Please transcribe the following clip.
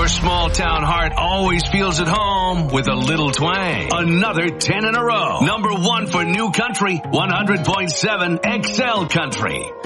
Your small town heart always feels at home with a little twang. Another 10 in a row. Number 1 for New Country, 100.7 XL Country.